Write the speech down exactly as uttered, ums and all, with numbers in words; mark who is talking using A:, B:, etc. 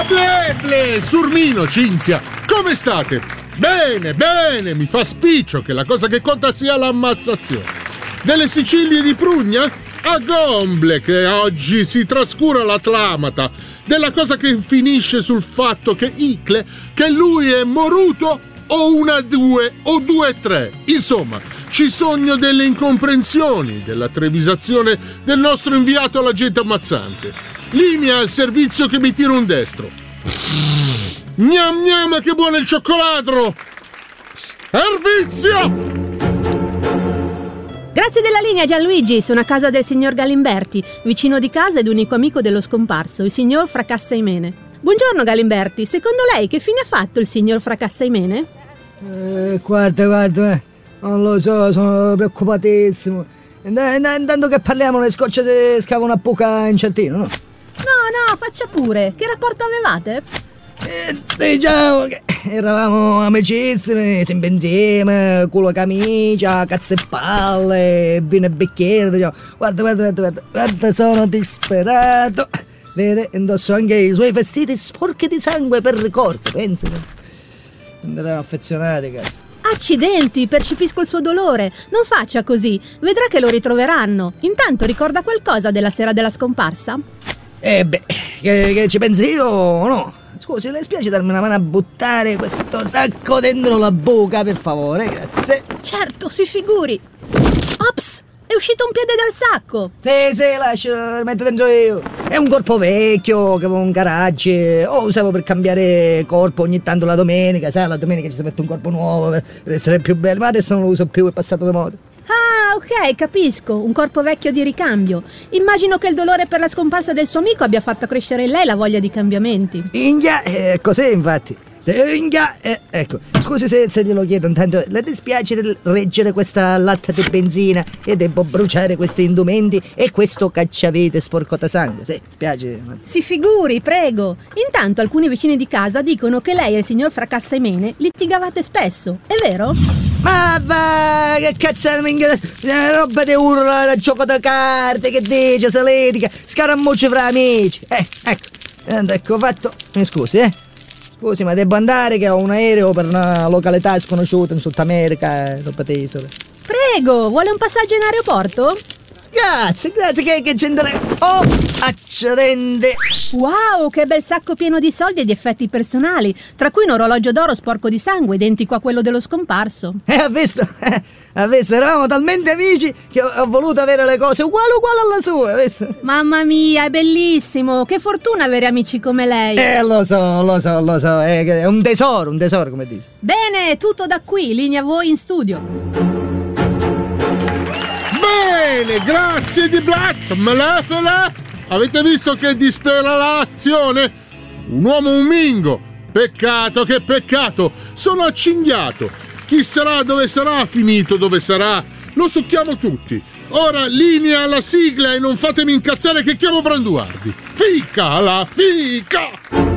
A: Ma ble ble, Surmino, Cinzia, come state? Bene, bene, mi fa spiccio che la cosa che conta sia l'ammazzazione. Delle Sicilie di Prugna? A Gomble che oggi si trascura la clamata della cosa che finisce sul fatto che Icle, che lui è moruto o una due o due tre. Insomma, ci sogno delle incomprensioni, della trevisazione del nostro inviato all'agente ammazzante. Linea al servizio che mi tira un destro. Gnam gnam, che buono il cioccolato! Servizio!
B: Grazie della linea, Gianluigi. Sono a casa del signor Galimberti, vicino di casa ed unico amico dello scomparso, il signor Fracassaimene. Buongiorno Galimberti, secondo lei che fine ha fatto il signor Fracassaimene?
C: Eh, guarda, guarda, non lo so, sono preoccupatissimo. Intanto che parliamo, le scocce si scava una buca in certino, no?
B: No, no, faccia pure. Che rapporto avevate?
C: Eh, diciamo che eravamo amicissimi, sempre insieme, culo e camicia, cazzo e palle, vino e bicchiere, diciamo. Guarda, guarda, guarda, guarda, guarda, sono disperato. Vede, indosso anche i suoi vestiti sporchi di sangue per ricordo, pensa. Eravamo affezionati, cazzo.
B: Accidenti, percepisco il suo dolore. Non faccia così, vedrà che lo ritroveranno. Intanto ricorda qualcosa della sera della scomparsa?
C: Eh beh, che, che ci pensi io o no? Scusi, le spiace darmi una mano a buttare questo sacco dentro la buca, per favore, grazie.
B: Certo, si figuri. Ops, è uscito un piede dal sacco.
C: Sì, sì, lascia, lo metto dentro io. È un corpo vecchio, che avevo un garage. O usavo per cambiare corpo ogni tanto la domenica, sai, la domenica ci si mette un corpo nuovo per, per essere più bello. Ma adesso non lo uso più, è passato di moda.
B: Ah, ok, capisco, un corpo vecchio di ricambio. Immagino che il dolore per la scomparsa del suo amico abbia fatto crescere in lei la voglia di cambiamenti.
C: Inghia, è così infatti. Inghia, eh, ecco, scusi se, se glielo chiedo, intanto le dispiace reggere questa latta di benzina e devo bruciare questi indumenti e questo cacciavite sporco da sangue, sì, spiace.
B: Si figuri, prego. Intanto alcuni vicini di casa dicono che lei e il signor Fracassaimene litigavate spesso, è vero?
C: Ma va, che cazzo, roba di urla, da gioco da carte, che dice, se litiga, scaramucci fra amici. Eh, ecco, ecco fatto, mi scusi, eh. Scusi, ma devo andare che ho un aereo per una località sconosciuta in Sud America, roba di isole.
B: Prego, vuole un passaggio in aeroporto?
C: Grazie, grazie, che, che c'entra lei? Oh, accidente!
B: Wow, che bel sacco pieno di soldi e di effetti personali, tra cui un orologio d'oro sporco di sangue, identico a quello dello scomparso.
C: Eh, ha visto? Eh, ha visto? Eravamo talmente amici che ho, ho voluto avere le cose uguali uguali alla sua, ha visto?
B: Mamma mia, è bellissimo! Che fortuna avere amici come lei!
C: Eh, lo so, lo so, lo so, è, è un tesoro, un tesoro, come dici.
B: Bene, tutto da qui, linea a voi in studio.
A: Bene, grazie di Black, Malefele! Avete visto che dispera l'azione? Un uomo un mingo! Peccato, che peccato! Sono accinghiato! Chi sarà, dove sarà, finito dove sarà? Lo succhiamo tutti! Ora linea alla sigla e non fatemi incazzare che chiamo Branduardi! Fica la fica!